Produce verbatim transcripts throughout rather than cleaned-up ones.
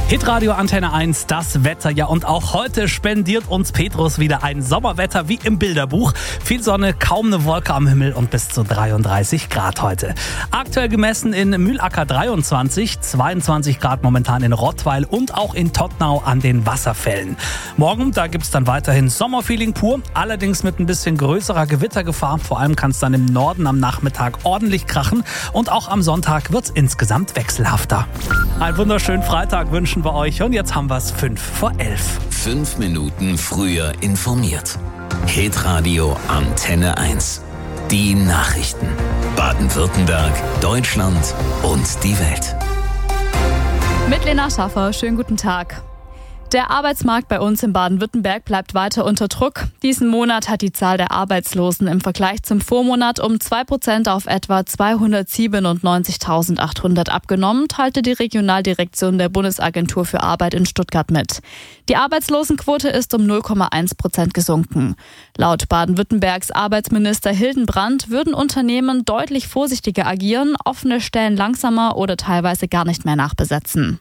Hitradio Antenne eins, das Wetter. Ja, und auch heute spendiert uns Petrus wieder ein Sommerwetter wie im Bilderbuch. Viel Sonne, kaum eine Wolke am Himmel und bis zu dreiunddreißig Grad heute. Aktuell gemessen in Mühlacker dreiundzwanzig, zweiundzwanzig Grad momentan in Rottweil und auch in Tottnau an den Wasserfällen. Morgen, da gibt's dann weiterhin Sommerfeeling pur, allerdings mit ein bisschen größerer Gewittergefahr. Vor allem kann es dann im Norden am Nachmittag ordentlich krachen und auch am Sonntag wird's insgesamt wechselhafter. Einen wunderschönen Freitag wünschen wir euch und jetzt haben wir es fünf vor elf. Fünf Minuten früher informiert. Hitradio Antenne eins. Die Nachrichten. Baden-Württemberg, Deutschland und die Welt. Mit Lena Schaffer, schönen guten Tag. Der Arbeitsmarkt bei uns in Baden-Württemberg bleibt weiter unter Druck. Diesen Monat hat die Zahl der Arbeitslosen im Vergleich zum Vormonat um zwei Prozent auf etwa zweihundertsiebenundneunzigtausendachthundert abgenommen, teilte die Regionaldirektion der Bundesagentur für Arbeit in Stuttgart mit. Die Arbeitslosenquote ist um null Komma eins Prozent gesunken. Laut Baden-Württembergs Arbeitsminister Hildenbrand würden Unternehmen deutlich vorsichtiger agieren, offene Stellen langsamer oder teilweise gar nicht mehr nachbesetzen.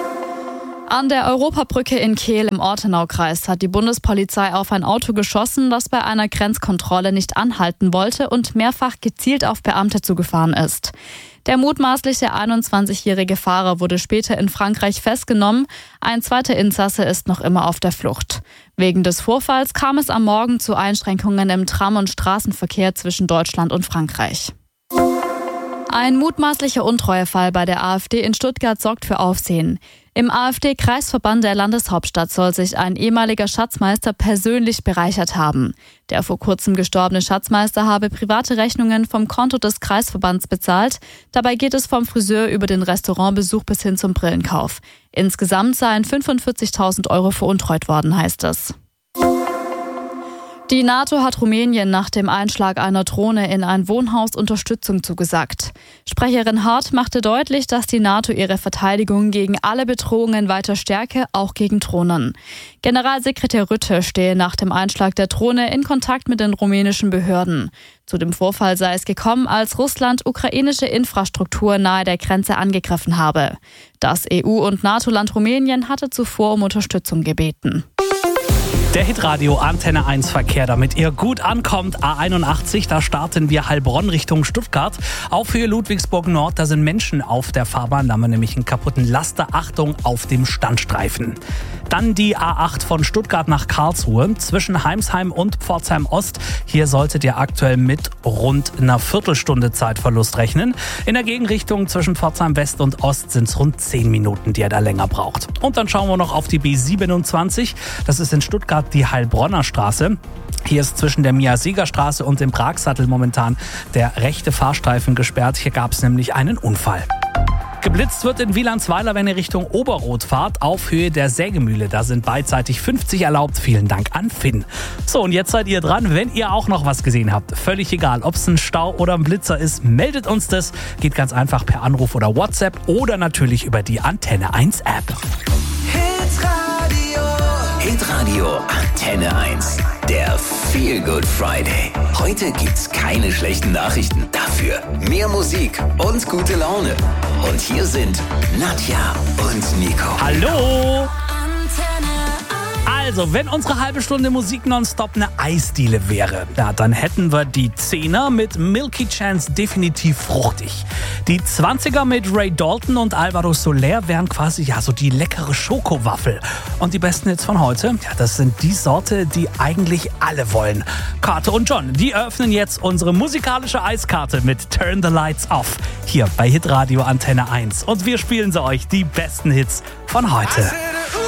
An der Europabrücke in Kehl im Ortenaukreis hat die Bundespolizei auf ein Auto geschossen, das bei einer Grenzkontrolle nicht anhalten wollte und mehrfach gezielt auf Beamte zugefahren ist. Der mutmaßliche einundzwanzigjährige Fahrer wurde später in Frankreich festgenommen. Ein zweiter Insasse ist noch immer auf der Flucht. Wegen des Vorfalls kam es am Morgen zu Einschränkungen im Tram- und Straßenverkehr zwischen Deutschland und Frankreich. Ein mutmaßlicher Untreuefall bei der AfD in Stuttgart sorgt für Aufsehen. Im AfD-Kreisverband der Landeshauptstadt soll sich ein ehemaliger Schatzmeister persönlich bereichert haben. Der vor kurzem gestorbene Schatzmeister habe private Rechnungen vom Konto des Kreisverbands bezahlt. Dabei geht es vom Friseur über den Restaurantbesuch bis hin zum Brillenkauf. Insgesamt seien fünfundvierzigtausend Euro veruntreut worden, heißt es. Die NATO hat Rumänien nach dem Einschlag einer Drohne in ein Wohnhaus Unterstützung zugesagt. Sprecherin Hart machte deutlich, dass die NATO ihre Verteidigung gegen alle Bedrohungen weiter stärke, auch gegen Drohnen. Generalsekretär Rutte stehe nach dem Einschlag der Drohne in Kontakt mit den rumänischen Behörden. Zu dem Vorfall sei es gekommen, als Russland ukrainische Infrastruktur nahe der Grenze angegriffen habe. Das E U- und NATO-Land Rumänien hatte zuvor um Unterstützung gebeten. Der Hitradio Antenne eins Verkehr, damit ihr gut ankommt. A einundachtzig, da starten wir Heilbronn Richtung Stuttgart. Auf Höhe Ludwigsburg Nord, da sind Menschen auf der Fahrbahn. Da haben wir nämlich einen kaputten Laster. Achtung auf dem Standstreifen. Dann die A acht von Stuttgart nach Karlsruhe zwischen Heimsheim und Pforzheim Ost. Hier solltet ihr aktuell mit rund einer Viertelstunde Zeitverlust rechnen. In der Gegenrichtung zwischen Pforzheim West und Ost sind es rund zehn Minuten, die ihr da länger braucht. Und dann schauen wir noch auf die B siebenundzwanzig. Das ist in Stuttgart die Heilbronner Straße. Hier ist zwischen der Mia-Seeger-Straße und dem Pragsattel momentan der rechte Fahrstreifen gesperrt. Hier gab es nämlich einen Unfall. Geblitzt wird in Wielandsweiler, wenn ihr Richtung Oberrot fahrt, auf Höhe der Sägemühle. Da sind beidseitig fünfzig erlaubt. Vielen Dank an Finn. So, und jetzt seid ihr dran. Wenn ihr auch noch was gesehen habt, völlig egal, ob es ein Stau oder ein Blitzer ist, meldet uns das. Geht ganz einfach per Anruf oder WhatsApp oder natürlich über die Antenne eins App. Hitradio Antenne eins. Der Feel Good Friday. Heute gibt's keine schlechten Nachrichten. Dafür mehr Musik und gute Laune. Und hier sind Nadja und Nico. Hallo! Also, wenn unsere halbe Stunde Musik nonstop eine Eisdiele wäre, ja, dann hätten wir die Zehner mit Milky Chance definitiv fruchtig. Die Zwanziger mit Ray Dalton und Alvaro Soler wären quasi ja so die leckere Schokowaffel. Und die besten Hits von heute, ja, das sind die Sorte, die eigentlich alle wollen. Kate und John, die eröffnen jetzt unsere musikalische Eiskarte mit Turn the Lights Off. Hier bei Hitradio Antenne eins. Und wir spielen sie euch die besten Hits von heute.